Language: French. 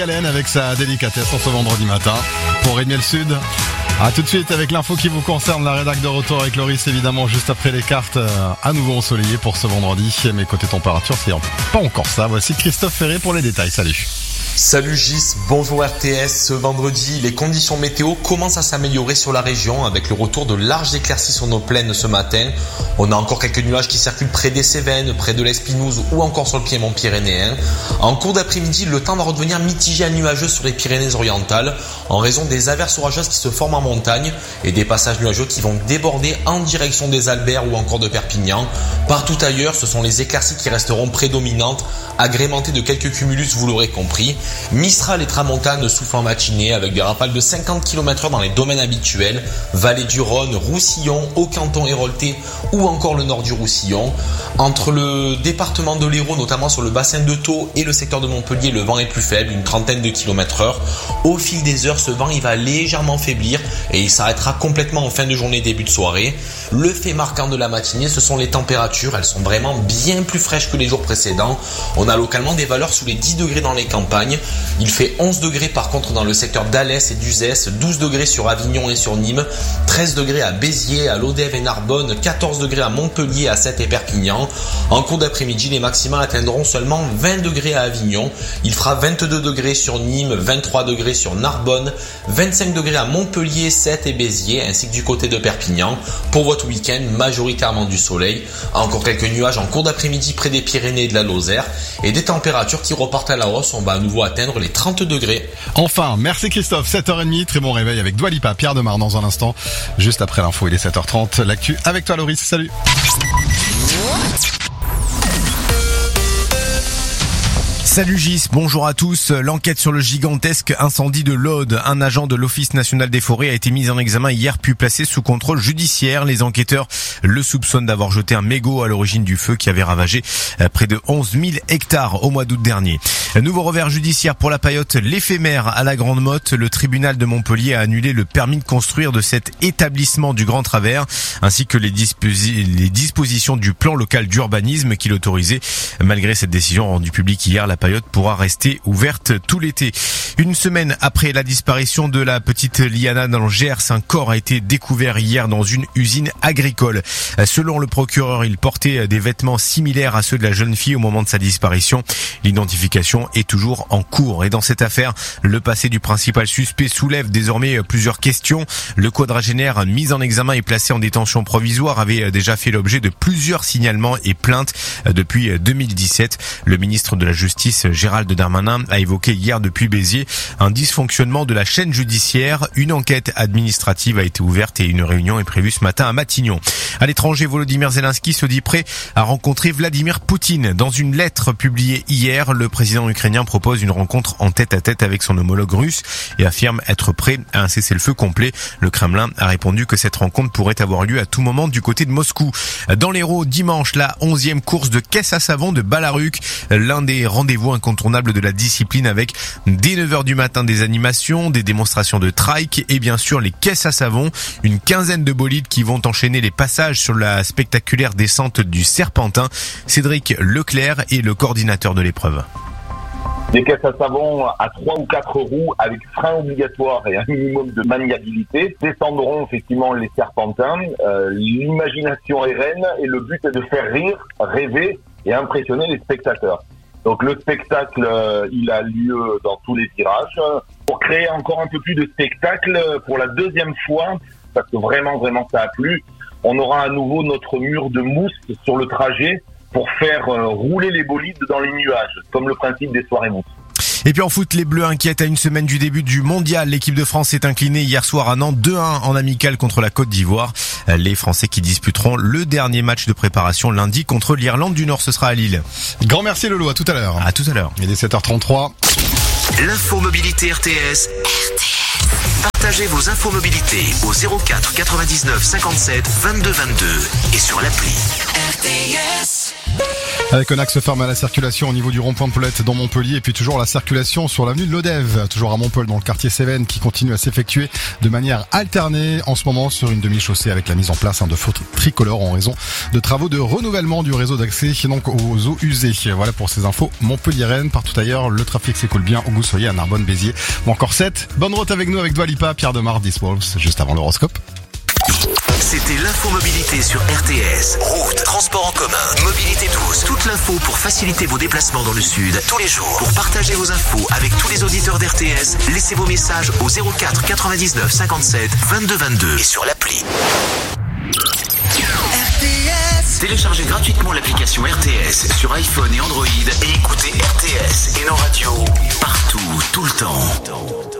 Hélène avec sa délicatesse en ce vendredi matin pour Rémi le Sud. A tout de suite avec l'info qui vous concerne, la rédac de retour avec Loris évidemment juste après les cartes à nouveau ensoleillées pour ce vendredi. Mais côté température c'est pas encore ça. Voici Christophe Ferré pour les détails, salut. Salut Gis, bonjour RTS. Ce vendredi, les conditions météo commencent à s'améliorer sur la région avec le retour de larges éclaircies sur nos plaines ce matin. On a encore quelques nuages qui circulent près des Cévennes, près de l'Espinouse ou encore sur le piémont pyrénéen. En cours d'après-midi, le temps va redevenir mitigé à nuageux sur les Pyrénées-Orientales en raison des averses orageuses qui se forment en montagne et des passages nuageux qui vont déborder en direction des Alberts ou encore de Perpignan. Partout ailleurs, ce sont les éclaircies qui resteront prédominantes, agrémentées de quelques cumulus, vous l'aurez compris. Mistral et tramontane soufflent en matinée avec des rafales de 50 km/h dans les domaines habituels, vallée du Rhône, Roussillon, Haut-Canton Héroltais ou encore le nord du Roussillon. Entre le département de l'Hérault, notamment sur le bassin de Thau et le secteur de Montpellier, le vent est plus faible, une trentaine de km/h. Au fil des heures, ce vent il va légèrement faiblir et il s'arrêtera complètement en fin de journée, début de soirée. Le fait marquant de la matinée, ce sont les températures. Elles sont vraiment bien plus fraîches que les jours précédents. On a localement des valeurs sous les 10 degrés dans les campagnes. Il fait 11 degrés par contre dans le secteur d'Alès et d'Uzès, 12 degrés sur Avignon et sur Nîmes, 13 degrés à Béziers, à Lodève et Narbonne, 14 degrés à Montpellier, à Sète et Perpignan. En cours d'après-midi, les maximales atteindront seulement 20 degrés à Avignon. Il fera 22 degrés sur Nîmes, 23 degrés sur Narbonne, 25 degrés à Montpellier, Sète et Béziers, ainsi que du côté de Perpignan. Pour votre week-end, majoritairement du soleil. Encore quelques nuages en cours d'après-midi près des Pyrénées et de la Lozère. Et des températures qui repartent à la hausse. On va à nouveau atteindre les 30 degrés. Enfin, merci Christophe, 7h30, très bon réveil avec Dua Lipa, Pierre Demar dans un instant. Juste après l'info, il est 7h30. L'actu avec toi Loris, salut. Salut Gis, bonjour à tous. L'enquête sur le gigantesque incendie de l'Aude. Un agent de l'Office national des forêts a été mis en examen hier puis placé sous contrôle judiciaire. Les enquêteurs le soupçonnent d'avoir jeté un mégot à l'origine du feu qui avait ravagé près de 11 000 hectares au mois d'août dernier. Nouveau revers judiciaire pour la paillote l'éphémère à la Grande Motte. Le tribunal de Montpellier a annulé le permis de construire de cet établissement du Grand Travers ainsi que les dispositions du plan local d'urbanisme qui l'autorisait. Malgré cette décision rendue publique hier, la paillote pourra rester ouverte tout l'été. Une semaine après la disparition de la petite Liana dans le Gers, un corps a été découvert hier dans une usine agricole. Selon le procureur, il portait des vêtements similaires à ceux de la jeune fille au moment de sa disparition. L'identification est toujours en cours. Et dans cette affaire, le passé du principal suspect soulève désormais plusieurs questions. Le quadragénaire mis en examen et placé en détention provisoire avait déjà fait l'objet de plusieurs signalements et plaintes depuis 2017. Le ministre de la Justice, Gérald Darmanin, a évoqué hier depuis Béziers un dysfonctionnement de la chaîne judiciaire. Une enquête administrative a été ouverte et une réunion est prévue ce matin à Matignon. À l'étranger, Volodymyr Zelensky se dit prêt à rencontrer Vladimir Poutine. Dans une lettre publiée hier, le président ukrainien propose une rencontre en tête-à-tête avec son homologue russe et affirme être prêt à un cessez-le-feu complet. Le Kremlin a répondu que cette rencontre pourrait avoir lieu à tout moment du côté de Moscou. Dans l'Hérault, dimanche, la 11e course de caisse à savon de Balaruc, l'un des rendez-vous incontournables de la discipline avec dès 9h du matin des animations, des démonstrations de trike et bien sûr les caisses à savon, une quinzaine de bolides qui vont enchaîner les passages sur la spectaculaire descente du Serpentin. Cédric Leclerc est le coordinateur de l'épreuve. Des caisses à savon à 3 ou 4 roues avec frein obligatoire et un minimum de maniabilité descendront effectivement les serpentins. L'imagination est reine et le but est de faire rire, rêver et impressionner les spectateurs. Donc le spectacle, il a lieu dans tous les virages. Pour créer encore un peu plus de spectacle, pour la deuxième fois, parce que vraiment ça a plu, on aura à nouveau notre mur de mousse sur le trajet pour faire rouler les bolides dans les nuages, comme le principe des soirées mousse. Et puis en foot, les Bleus inquiètent à une semaine du début du mondial. L'équipe de France s'est inclinée hier soir à Nantes 2-1 en amical contre la Côte d'Ivoire. Les Français qui disputeront le dernier match de préparation lundi contre l'Irlande du Nord. Ce sera à Lille. Grand merci Lolo, à tout à l'heure. À tout à l'heure. Il est 7h33. L'info mobilité RTS. Partagez vos infos mobilité au 04 99 57 22 22 et sur l'appli RTS. Avec un axe fermé à la circulation au niveau du rond-point de Paulette dans Montpellier et puis toujours la circulation sur l'avenue de Lodève, toujours à Montpellier dans le quartier Cévennes qui continue à s'effectuer de manière alternée en ce moment sur une demi-chaussée avec la mise en place de feux tricolores en raison de travaux de renouvellement du réseau d'accès donc aux eaux usées. Voilà pour ces infos montpelliéraines. Partout ailleurs, le trafic s'écoule bien au Goussoyer, à Narbonne, Béziers ou encore 7. Bonne route avec nous avec Dua Lipa, Pierre Demar, This Wolves, juste avant l'horoscope. C'était l'infomobilité sur RTS. Route, transport en commun, mobilité douce. Toute l'info pour faciliter vos déplacements dans le sud tous les jours. Pour partager vos infos avec tous les auditeurs d'RTS, laissez vos messages au 04 99 57 22 22 et sur l'appli. RTS. Téléchargez gratuitement l'application RTS sur iPhone et Android et écoutez RTS et nos radios partout, tout le temps.